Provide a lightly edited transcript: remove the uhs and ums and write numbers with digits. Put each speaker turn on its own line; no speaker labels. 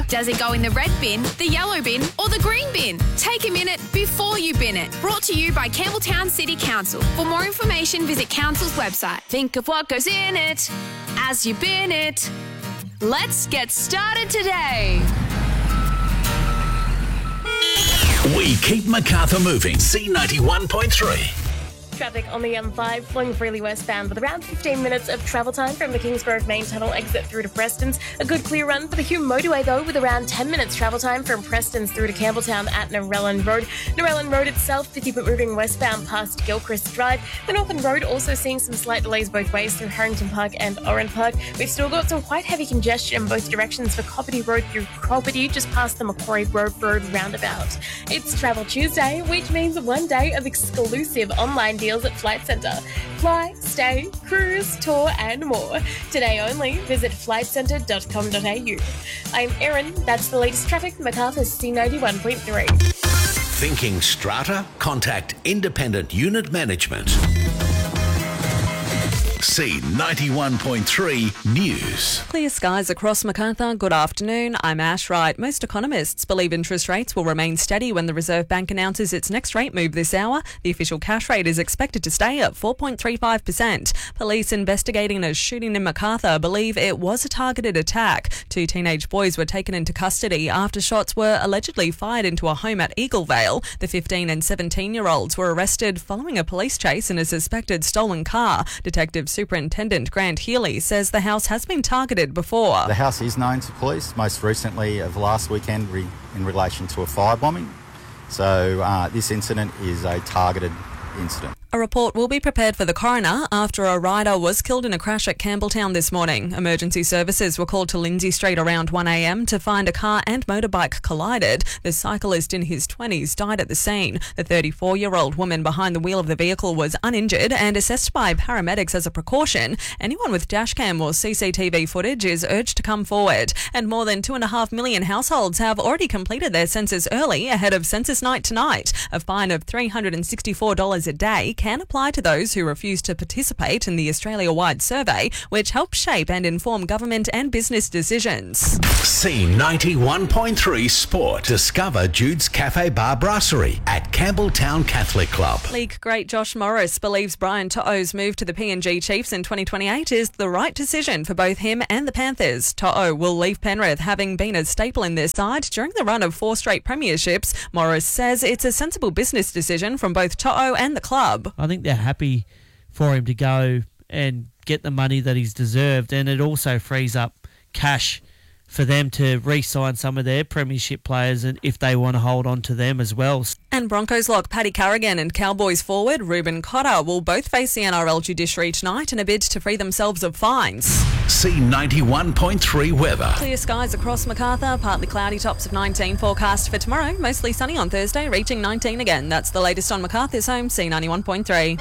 Does it go in the red bin, the yellow bin or the green bin? Take a minute before you bin it. Brought to you by Campbelltown City Council. For more information, visit Council's website. Think of what goes in it as you bin it. Let's get started today.
We keep Macarthur moving. C91.3.
Traffic on the M5 flowing freely westbound with around 15 minutes of travel time from the Kingsgrove main tunnel exit through to Preston's. A good clear run for the Hume motorway though, with around 10 minutes travel time from Preston's through to Campbelltown at Narellan Road. Narellan Road itself 50 but moving westbound past Gilchrist Drive. The Northern Road also seeing some slight delays both ways through Harrington Park and Oran Park. We've still got some quite heavy congestion in both directions for Coppity Road through Coppity just past the Macquarie Road roundabout. It's Travel Tuesday, which means one day of exclusive online deals at Flight Centre. Fly, stay, cruise, tour and more. Today only, visit flightcentre.com.au. I'm Erin, that's the latest traffic, Macarthur's C91.3.
Thinking strata? Contact Independent Unit Management. C91.3 News.
Clear skies across Macarthur. Good afternoon. I'm Ash Wright. Most economists believe interest rates will remain steady when the Reserve Bank announces its next rate move this hour. The official cash rate is expected to stay at 4.35%. Police investigating a shooting in Macarthur believe it was a targeted attack. 2 teenage boys were taken into custody after shots were allegedly fired into a home at Eaglevale. The 15 and 17-year-olds were arrested following a police chase in a suspected stolen car. Detective Superintendent Grant Healy says the house has been targeted before.
The house is known to police, most recently of last weekend in relation to a firebombing. So this incident is a targeted incident.
A report will be prepared for the coroner after a rider was killed in a crash at Campbelltown this morning. Emergency services were called to Lindsay Street around 1 a.m. to find a car and motorbike collided. The cyclist in his 20s died at the scene. The 34-year-old woman behind the wheel of the vehicle was uninjured and assessed by paramedics as a precaution. Anyone with dashcam or CCTV footage is urged to come forward. And more than 2.5 million households have already completed their census early ahead of census night tonight. A fine of $364 a day can apply to those who refuse to participate in the Australia-wide survey, which helps shape and inform government and business decisions.
C91.3 Sport. Discover Jude's Cafe Bar Brasserie at Campbelltown Catholic Club.
League great Josh Morris believes Brian To'o's move to the PNG Chiefs in 2028 is the right decision for both him and the Panthers. To'o will leave Penrith, having been a staple in their side during the run of 4 straight premierships. Morris says it's a sensible business decision from both To'o and the club.
I think they're happy for him to go and get the money that he's deserved, and it also frees up cash for them to re-sign some of their premiership players, and if they want to hold on to them as well.
And Broncos lock Paddy Carrigan and Cowboys forward Ruben Cotter will both face the NRL judiciary tonight in a bid to free themselves of fines.
C91.3 weather.
Clear skies across Macarthur, partly cloudy, tops of 19 forecast for tomorrow, mostly sunny on Thursday, reaching 19 again. That's the latest on Macarthur's home, C91.3.